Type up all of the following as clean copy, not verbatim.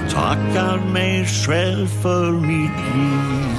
tackar mig själv för mitt liv.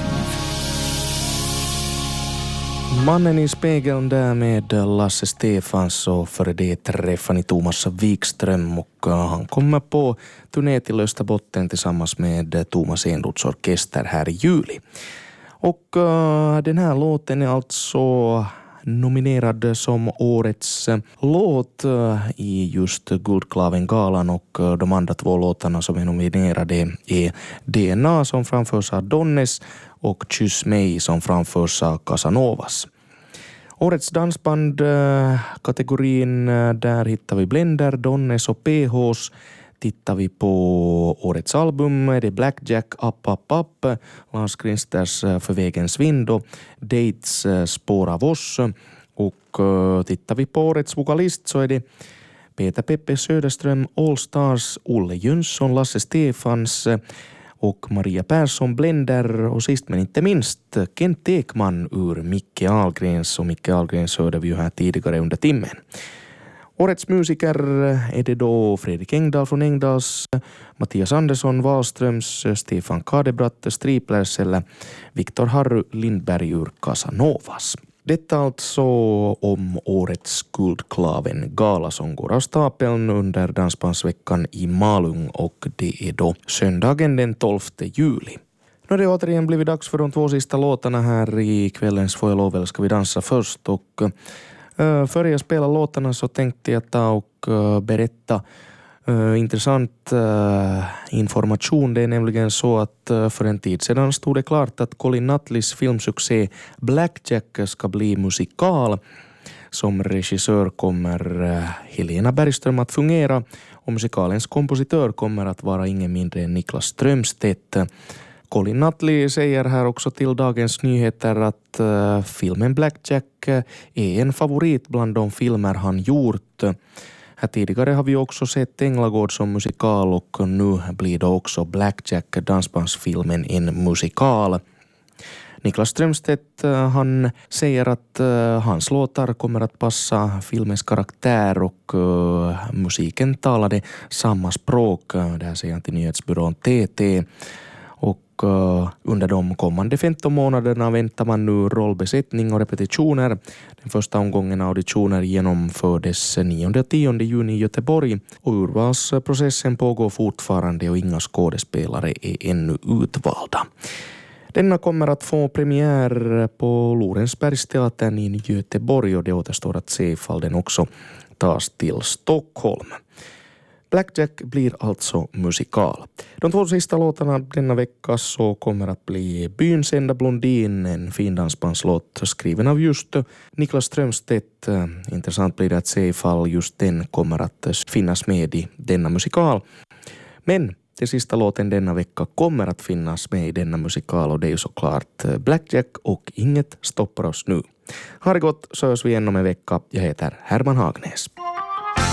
Mannen i spegeln där med Lasse Stefans och före det träffade Thomas Wikström, och han kommer på turné till Österbotten tillsammans med Thomas Enroths orkester här i juli. Och den här låten är alltså nominerad som årets låt i just Guldklavengalan, och de andra två låtarna som är nominerade är DNA som framförs av Donnes och Kyss mig som framförs av Casanovas. Årets dansband kategorin, där hittar vi Blender, Donnes och PHs. Tittar vi på årets album är det Blackjack, Up Up Up, Lars Kristers För vägens vind och Dates Spår av oss. Och tittar vi på årets vokalist så är det Peter Peppe Söderström, All Stars, Olle Jönsson, Lasse Stefans och Maria Persson, Blender, och sist men inte minst Kent Ekman ur Micke Ahlgrens, och Micke Ahlgrens hörde vi ju här tidigare under timmen. Årets musiker är det då Fredrik Engdahl från Engdahls, Mattias Andersson, Wahlströms, Stefan Kadebratt, Striplers eller Viktor Harry Lindberg ur Casanovas. Detta alltså om årets Guldklaven-gala som går av stapeln under Dansbandsveckan i Malung, och det är då söndagen den 12 juli. Nu har det återigen blivit dags för de två sista låtarna här i kvällens Får jag lov eller ska vi dansa först, och före jag spelar låtarna så tänkte jag ta och berätta intressant information. Det är nämligen så att för en tid sedan stod det klart att Colin Nutleys filmsuccé Blackjack ska bli musikal. Som regissör kommer Helena Bergström att fungera, och musikalens kompositör kommer att vara ingen mindre än Niklas Strömstedt. Colin Nutley säger här också till Dagens Nyheter att filmen Blackjack är en favorit bland de filmer han gjort. Här tidigare har vi också sett Änglagård som musikal, och nu blir det också Blackjack, dansbandsfilmen, en musikal. Niklas Strömstedt han säger att hans låtar kommer att passa filmens karaktär, och musiken talade samma språk. Det här säger han till nyhetsbyrån TT. Och under de kommande 15 månaderna väntar man nu rollbesättning och repetitioner. Den första omgången auditioner genomfördes 9 och 10 juni i Göteborg, och urvalsprocessen pågår fortfarande och inga skådespelare är ännu utvalda. Denna kommer att få premiär på Lorensbergsteatern i Göteborg, och det återstår att se ifall den också tas till Stockholm. Blackjack blir alltså musikal. De två sista låtarna denna vecka så kommer att bli Byns enda blondin, en fin dansbandslåt skriven av just Niklas Strömstedt. Intressant blir det att se ifall just den kommer att finnas med i denna musikal. Men den sista låten denna vecka kommer att finnas med i denna musikal, och det är ju såklart Blackjack och Inget stoppar oss nu. Ha det gott, så hörs vi igen om en vecka. Jag heter Herman Hagnäs.